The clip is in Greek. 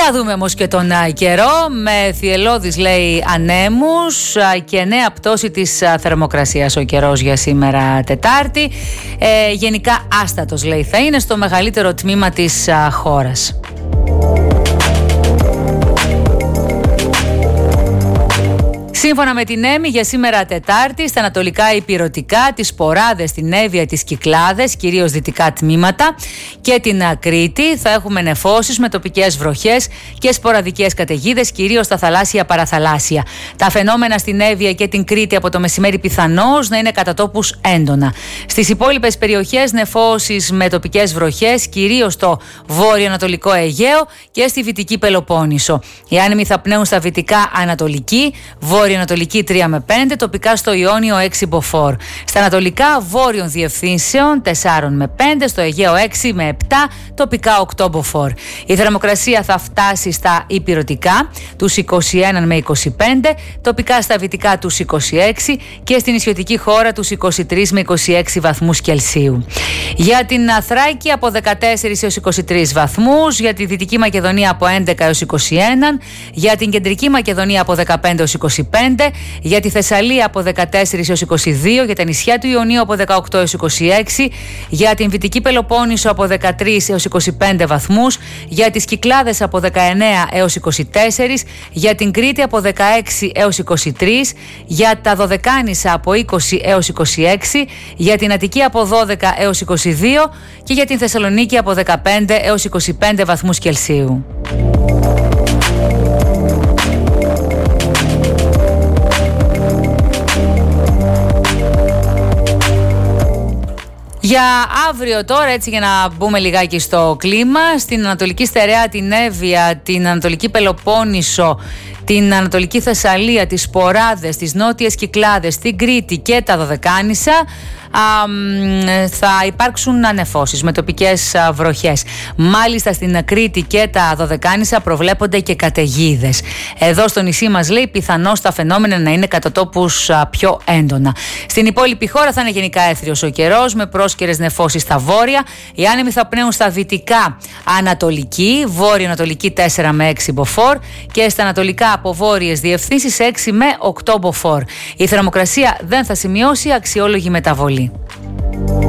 Να δούμε όμως και τον καιρό, με θυελλώδεις λέει ανέμους και νέα πτώση της θερμοκρασίας ο καιρός για σήμερα Τετάρτη. Γενικά άστατος λέει θα είναι στο μεγαλύτερο τμήμα της χώρας. Σύμφωνα με την ΕΜΗ, για σήμερα Τετάρτη, στα ανατολικά ηπειρωτικά, τις Ποράδες, την Εύβοια, τις Κυκλάδες, κυρίως δυτικά τμήματα και την Κρήτη, θα έχουμε νεφώσεις με τοπικές βροχές και σποραδικές καταιγίδες, κυρίως στα θαλάσσια παραθαλάσσια. Τα φαινόμενα στην Εύβοια και την Κρήτη από το μεσημέρι πιθανώς να είναι κατά τόπους έντονα. Στις υπόλοιπες περιοχές, νεφώσεις με τοπικές βροχές, κυρίως στο βόρειο-ανατολικό Αιγαίο και στη Βυτική Πελοπόννησο. Οι άνεμοι θα πνέουν στα βυτικά Ανατολική, Ανατολική 3 με 5, τοπικά στο Ιόνιο 6 μποφόρ. Στα ανατολικά βόρειων διευθύνσεων 4 με 5, στο Αιγαίο 6 με 7, τοπικά 8 μποφόρ. Η θερμοκρασία θα φτάσει στα ηπειρωτικά τους 21 με 25, τοπικά στα βυτικά τους 26 και στην νησιωτική χώρα τους 23 με 26 βαθμούς Κελσίου. Για την Θράκη από 14 έως 23 βαθμούς, για τη Δυτική Μακεδονία από 11 έως 21, για την Κεντρική Μακεδονία από 15 έως 25, για τη Θεσσαλία από 14 έως 22, για τα νησιά του Ιωνίου από 18 έως 26, για την Βυτική Πελοπόννησο από 13 έως 25 βαθμούς, για τις Κυκλάδες από 19 έως 24, για την Κρήτη από 16 έως 23, για τα Δωδεκάνησα από 20 έως 26, για την Αττική από 12 έως 22 και για την Θεσσαλονίκη από 15 έως 25 βαθμούς Κελσίου. Για αύριο τώρα, έτσι για να μπούμε λιγάκι στο κλίμα, στην Ανατολική Στερεά, την Εύβοια, την Ανατολική Πελοπόννησο, την Ανατολική Θεσσαλία, τις Ποράδες, τις Νότιες Κυκλάδες, την Κρήτη και τα Δωδεκάνησα θα υπάρξουν ανεφώσεις με τοπικές βροχές. Μάλιστα στην Κρήτη και τα Δωδεκάνησα προβλέπονται και καταιγίδες. Εδώ στο νησί μας λέει πιθανώς τα φαινόμενα να είναι κατά τόπους πιο έντονα. Στην υπόλοιπη χώρα θα είναι γενικά έθριος ο καιρός με πρόσκαιρες νεφώσεις στα βόρεια. Οι άνεμοι θα πνέουν στα δυτικά Ανατολική, βόρειο-ανατολική 4 με 6 μποφόρ και στα ανατολικά από βόρειες διευθύνσεις 6 με 8 μποφόρ. Η θερμοκρασία δεν θα σημειώσει αξιόλογη μεταβολή.